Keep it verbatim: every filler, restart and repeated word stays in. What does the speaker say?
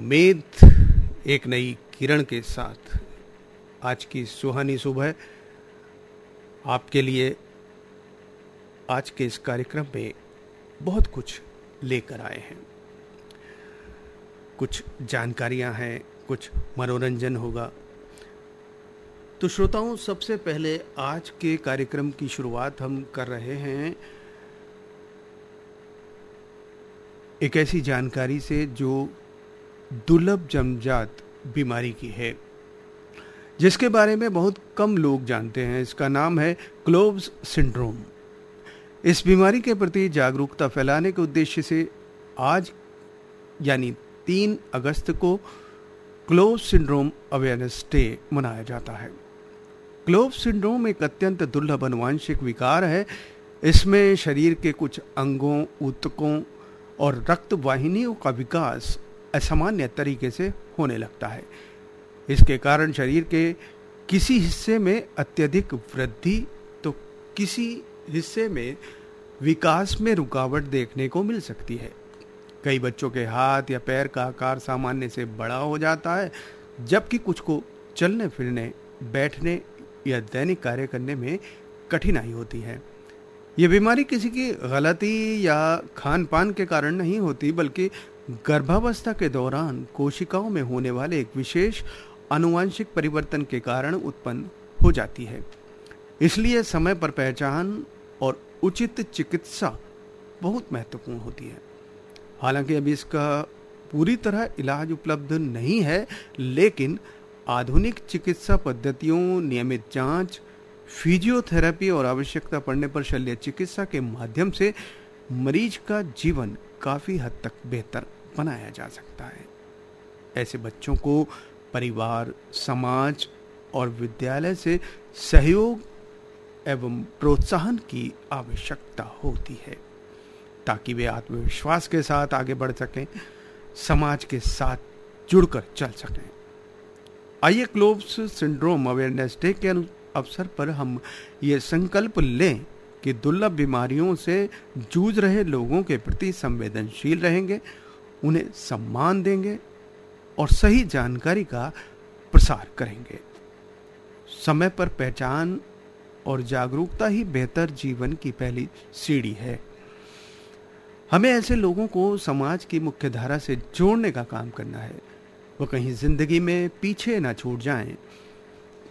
उम्मीद एक नई किरण के साथ आज की सुहानी सुबह आपके लिए आज के इस कार्यक्रम में बहुत कुछ लेकर आए हैं। कुछ जानकारियां हैं, कुछ मनोरंजन होगा। तो श्रोताओं, सबसे पहले आज के कार्यक्रम की शुरुआत हम कर रहे हैं एक ऐसी जानकारी से जो दुर्लभ जन्मजात बीमारी की है, जिसके बारे में बहुत कम लोग जानते हैं। इसका नाम है क्लोव्स सिंड्रोम। इस बीमारी के प्रति जागरूकता फैलाने के उद्देश्य से आज यानी तीन अगस्त को क्लोव्स सिंड्रोम अवेयरनेस डे मनाया जाता है। क्लोव्स सिंड्रोम एक अत्यंत दुर्लभ आनुवंशिक विकार है। इसमें शरीर के कुछ अंगों, ऊतकों और रक्त वाहिनियों का विकास असामान्य तरीके से होने लगता है। इसके कारण शरीर के किसी हिस्से में अत्यधिक वृद्धि तो किसी हिस्से में विकास में रुकावट देखने को मिल सकती है। कई बच्चों के हाथ या पैर का आकार सामान्य से बड़ा हो जाता है, जबकि कुछ को चलने फिरने, बैठने या दैनिक कार्य करने में कठिनाई होती है। ये बीमारी किसी की गलती या खान पान के कारण नहीं होती, बल्कि गर्भावस्था के दौरान कोशिकाओं में होने वाले एक विशेष आनुवंशिक परिवर्तन के कारण उत्पन्न हो जाती है। इसलिए समय पर पहचान और उचित चिकित्सा बहुत महत्वपूर्ण होती है। हालांकि अभी इसका पूरी तरह इलाज उपलब्ध नहीं है, लेकिन आधुनिक चिकित्सा पद्धतियों, नियमित जांच, फिजियोथेरेपी और आवश्यकता पड़ने पर शल्य चिकित्सा के माध्यम से मरीज का जीवन काफी हद तक बेहतर बनाया जा सकता है। ऐसे बच्चों को परिवार, समाज और विद्यालय से सहयोग एवं प्रोत्साहन की आवश्यकता होती है, ताकि वे आत्मविश्वास के साथ आगे बढ़ सकें, समाज के साथ जुड़कर चल सकें। आइए क्लोव्स सिंड्रोम अवेयरनेस डे के अवसर पर हम ये संकल्प लें कि दुर्लभ बीमारियों से जूझ रहे लोगों के प्रति संवेदनशील रहेंगे, उन्हें सम्मान देंगे और सही जानकारी का प्रसार करेंगे। समय पर पहचान और जागरूकता ही बेहतर जीवन की पहली सीढ़ी है। हमें ऐसे लोगों को समाज की मुख्य धारा से जोड़ने का काम करना है। वो कहीं जिंदगी में पीछे ना छूट जाएं